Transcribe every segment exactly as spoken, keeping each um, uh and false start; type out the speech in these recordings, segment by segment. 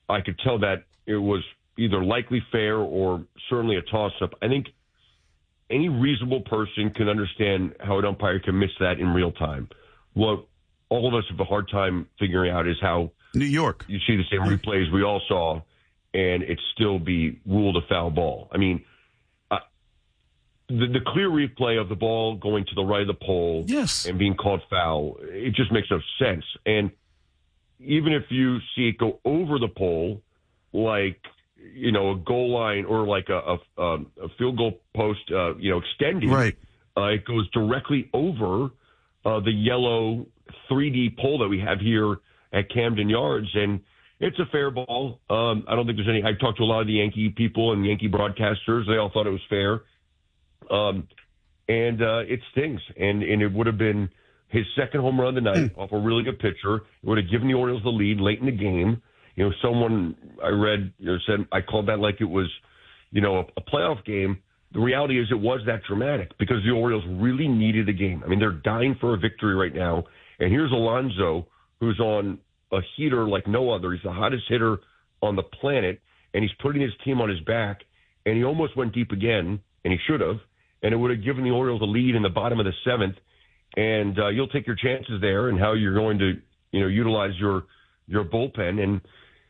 I could tell that it was either likely fair or certainly a toss-up. I think any reasonable person can understand how an umpire can miss that in real time. What all of us have a hard time figuring out is how New York, you see the same replays we all saw, and it still be ruled a foul ball. I mean, uh, the, the clear replay of the ball going to the right of the pole yes. and being called foul, it just makes no sense. And even if you see it go over the pole, like, you know, a goal line or like a, a, a field goal post, uh, you know, extended, right. uh, it goes directly over uh, the yellow three D pole that we have here at Camden Yards. And it's a fair ball. Um, I don't think there's any, I talked to a lot of the Yankee people and Yankee broadcasters. They all thought it was fair. Um, and uh, it stings. And, and it would have been his second home run of the night off a really good pitcher. It would have given the Orioles the lead late in the game. You know, someone I read you know, said I called that like it was, you know, a, a playoff game. The reality is it was that dramatic because the Orioles really needed the game. I mean, they're dying for a victory right now. And here's Alonso, who's on a heater like no other. He's the hottest hitter on the planet, and he's putting his team on his back. And he almost went deep again, and he should have. And it would have given the Orioles a lead in the bottom of the seventh. And uh, you'll take your chances there and how you're going to, you know, utilize your your bullpen. And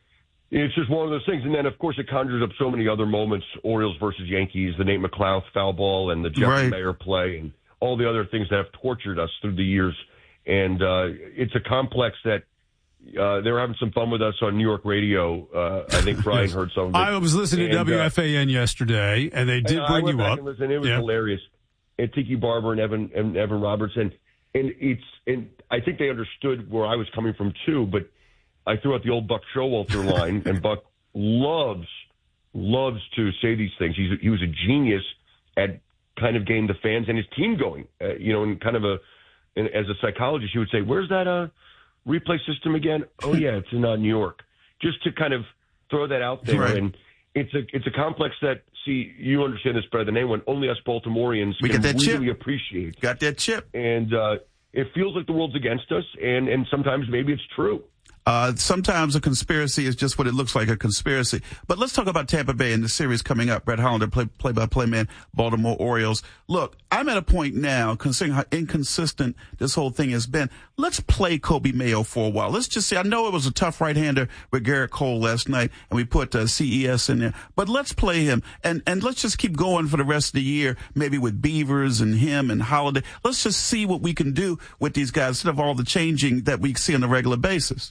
it's just one of those things. And then, of course, it conjures up so many other moments, Orioles versus Yankees, the Nate McLouth foul ball and the Jeff right. Mayer play and all the other things that have tortured us through the years. And uh, it's a complex that uh, they were having some fun with us on New York radio. Uh, I think Brian heard some of it. I was listening and, to W F A N uh, yesterday, and they did and bring I went you back up. And listened. It was yeah. hilarious. And Tiki Barber and Evan and Evan Robertson. And it's and I think they understood where I was coming from too. But I threw out the old Buck Showalter line, and Buck loves loves to say these things. He's he was a genius at kind of getting the fans and his team going. Uh, you know, in kind of a and as a psychologist, he would say, "Where's that uh, replay system again?" Oh yeah, it's in uh, New York. Just to kind of throw that out there, right. and it's a it's a complex that. See, you understand this better than anyone. Only us Baltimoreans we can get that really chip. appreciate. Got that chip. And uh, it feels like the world's against us, and, and sometimes maybe it's true. Uh, sometimes a conspiracy is just what it looks like, a conspiracy. But let's talk about Tampa Bay and the series coming up. Brett Hollander, play, play-by-play man, Baltimore Orioles. Look, I'm at a point now, considering how inconsistent this whole thing has been, let's play Kobe Mayo for a while. Let's just say, I know it was a tough right-hander with Garrett Cole last night, and we put uh, C E S in there, but let's play him, and, and let's just keep going for the rest of the year, maybe with Beavers and him and Holiday. Let's just see what we can do with these guys instead of all the changing that we see on a regular basis.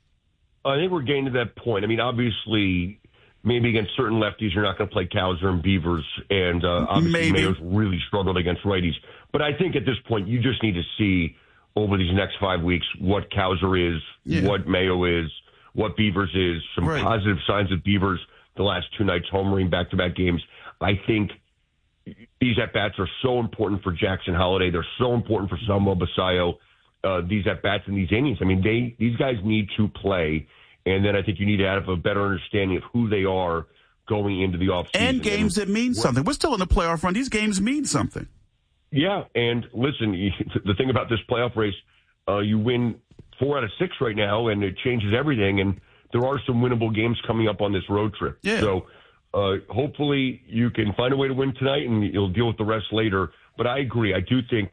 I think we're getting to that point. I mean, obviously, maybe against certain lefties, you're not going to play Cowser and Beavers, and uh, obviously maybe. Mayo's really struggled against righties. But I think at this point, you just need to see over these next five weeks what Cowser is, yeah. what Mayo is, what Beavers is, some right. positive signs of Beavers the last two nights, homering back-to-back games. I think these at-bats are so important for Jackson Holiday. They're so important for Samuel Basayo. Uh, these at-bats and these innings. I mean, they these guys need to play, and then I think you need to have a better understanding of who they are going into the offseason. And games and that mean something. We're still in the playoff run. These games mean something. Yeah, and listen, the thing about this playoff race, uh, you win four out of six right now, and it changes everything, and there are some winnable games coming up on this road trip. Yeah. So uh, hopefully you can find a way to win tonight, and you'll deal with the rest later. But I agree. I do think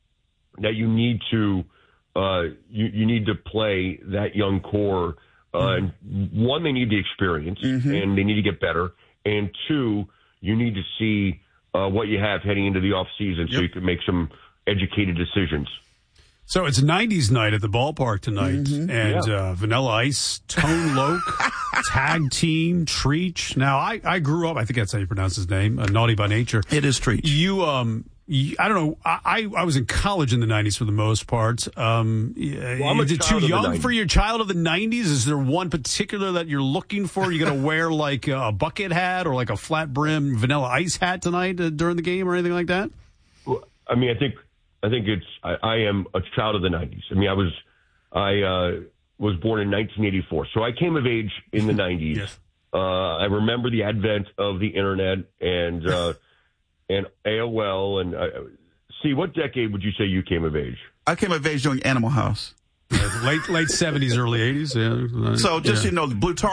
that you need to Uh, you, you need to play that young core. Uh, and one, they need the experience, mm-hmm. and they need to get better. And two, you need to see uh, what you have heading into the offseason so yep. you can make some educated decisions. So it's nineties night at the ballpark tonight, mm-hmm. and yeah. uh, Vanilla Ice, Tone Loc, Tag Team, Treach. Now, I, I grew up, I think that's how you pronounce his name, uh, Naughty by Nature. It is Treach. You, um, you, I don't know, I, I was in college in the nineties for the most part. Um, well, I'm a is it too young for your child of the nineties? Is there one particular that you're looking for? You going to wear like a bucket hat or like a flat brim Vanilla Ice hat tonight uh, during the game or anything like that? Well, I mean, I think I think it's I, I am a child of the nineties. I mean, I was I uh, was born in nineteen eighty-four, so I came of age in the nineties. Yes. Uh, I remember the advent of the internet and uh, and A O L. And uh, see, what decade would you say you came of age? I came of age during Animal House. late late seventies, early eighties. Yeah. So just yeah. you know, the Blue Tar.